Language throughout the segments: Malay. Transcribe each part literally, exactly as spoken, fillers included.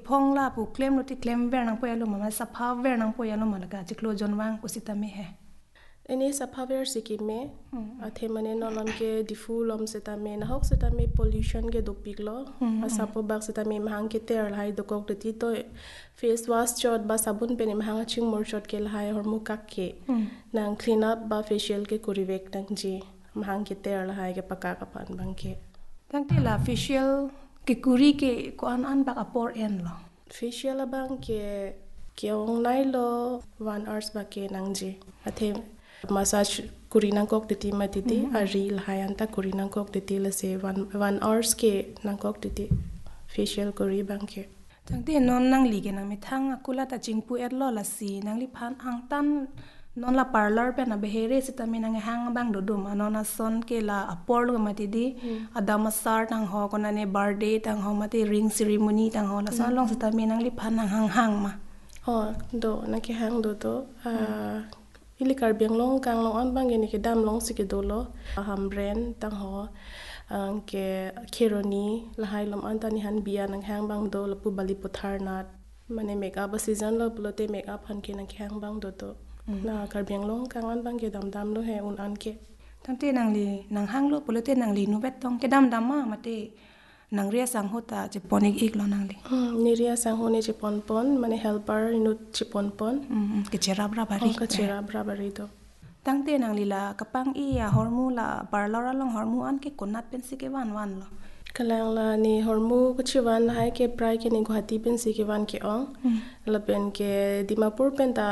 phong la pu claim lo ti claim ver nang po ya lo ma sa pha ver nang po ya lo ma la ka chiklo jon wang ko sita me he ini saphaver sikit me athe mane nolam ke difu lom seta me na hok seta me pollution ke dopik lo asapo bak seta me mahang ke ter lai dokok ti to face wash chot ba sabun pe ne mahang ching mor chot ke lai hormu kak ke nang clean up ba facial ke kurivek nang ji mahang ke ter lai ke paka ka pan bang ke tang te la facial ke kuri ke ko an an bak apor en lo facial bang ke ke ong lai lo one hours ba ke nang ji athe massage kurina kok titi matiti ari lahayan ta kurina kok titi la se one one hours ke nang kok titi facial kuri bangke tangte non nang li ke na mi thang akula ta chingpu et lo la si nang li phan ang tan non la parlor pe na behere sita mi nang hang bang do dum anona son ke la apor lo mati di adama sar tang ho kona ne birthday tang ho mati ring ceremony tang ho la sa long sita mi nang li phan nang hang hang ma ho do na ke hang do to a ili karbiang long kang long an bang ni ke dam long sike do lo ham brand tang ho ang ke keroni la hai lom an tani han bia nang hang bang do lo pu bali puthar nat mane makeup season lo plote makeup han ke nang hang bang do to na karbiang long kang an bang ke dam dam lo he un an ke tamte nang li nang hang lo plote nang li nu bet tong ke dam dam ma mate nang ria sang hota je ponik ik lo nang li ni ria sang ho ne je pon pon mane helper inut je pon pon ke chera bra bari ke chera bra bari to tangte nang li la kapang i ya hormu la parlor long hormu an ke konat pen si ke wan wan lo kalang la ni hormu ko chiwan hai ke prai ke ni guhati pen si ke wan ke ong la pen ke dimapur pen ta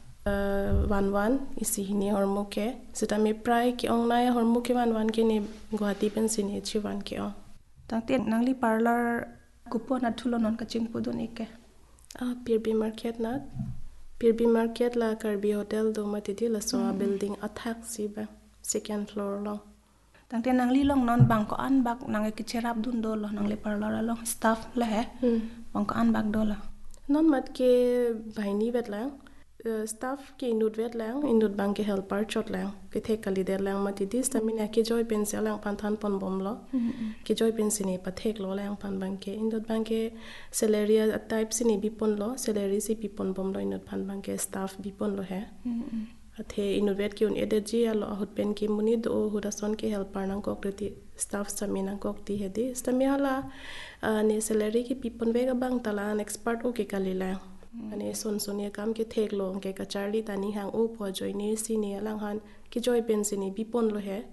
wan wan isi ni hormu ke sita me prai ke ong nai hormu ke wan wan ke ni guhati pen si ni chiwan ke ong tangte nang li parlor kupon na thulo non ka ching pudun ikke ah pirbi market na pirbi market la karbi hotel do matiti la so building athak si ba second floor long tangte nang li long non bang ko an bak nang ke cherap dun do lo nang li parlor long staff la he bang ko an bak do la non mat ke bhaini vet lang staff ke inut vet lang inut bang ke helper chot lang ke the kali der lang matiti stamina ke joy pen se lang pan than pon bom lo ke joy pen sini pathek lo lang pan bang ke inut bang ke salary type sini bipon lo salary si bipon bom lo inut pan bang ke staff bipon lo he athe inut vet ke un energy alo hot pen ke muni do hudason ke helper nang kok ti staff stamina kok ti hedi stamina la ne salary ke bipon vega bang tala an expert o ke kali la ane son sonia kam ke thek lo ke ka charli tani hang o pho joy ni sini lang han ki joy pen sini bipon lo he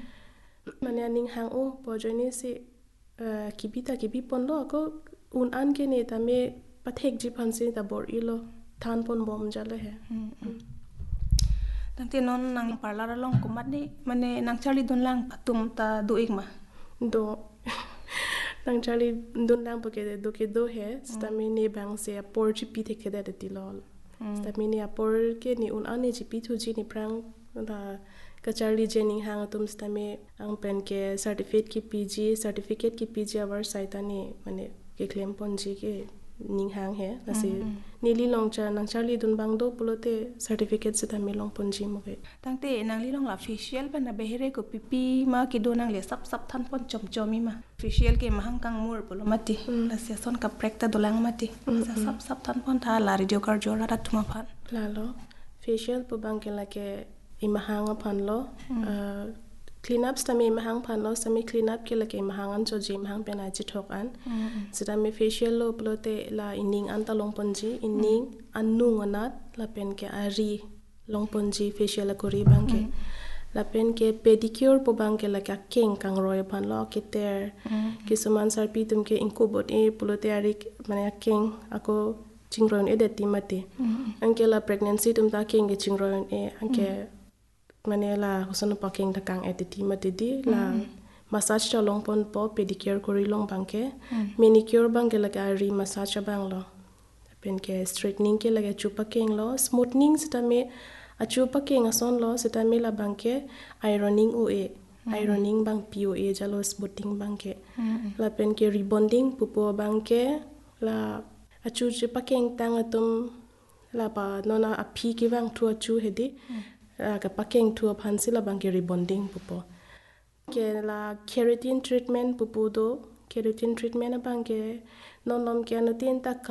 mane aning hang o pho joy ni si ki bita ki bipon lo ko un an ke ne ta me pathek ji phan si ta bor ilo than pon bom jale he tangte non nang parlor long kumat ni mane nang charli don lang patum ta do ik ma do nang charli dun lang poke do ke do he stamina bang se apor chi pi the ke da ti lol stamina apor ke ni un ane chi pi thu ji ni prang da ka charli jening hang tum stamina ang pen ke certificate ki pg certificate ki pg our site ani mane ke claim pon ji ke ning hang he nasi nili long cha nang charli dun bang do pulote certificate se tami long pon ji mo ke tangte nang li long la facial pa na behere ko pipi ma ki do nang le sap sap than pon chom chomi ma facial ke mahang kang mur polo mati la se son ka prekta dolang mati sa sap sap than pon tha la radio kar jora rat thuma phan la lo facial po bang ke la ke imahang phan lo clean up stami mahang phan lo stami clean up ke la ke mahang an cho ji mahang pena chi thok an sita me facial lo plote la ining an ta long pon ji ining anu nganat la pen ke ari long pon ji facial la kori bang ke la pen ke pedicure po bang ke la ka king kang roy phan lo ke ter ki suman sar pi tum ke inku bot e plote ari mane king ako chingron e de timati anke la pregnancy tum ta king ke chingron e anke manela hosan paking da kang etiti matidi la massage cha long pon po pedicure kori long bangke manicure bangke la ka ri massage bang lo pen ke straightening ke la ga chupa keng lo smoothing sita me a chupa keng ason lo sita me la bangke ironing o e ironing bang po e jalo smoothing bangke la pen ke rebonding pupo bangke la a chu chupa keng tang atum la pa nona a phi ki bang thu chu hedi ka pakeng thu phan sila bang ke rebonding pupo ke la keratin treatment pupu do keratin treatment bang ke non nom ke no tin ta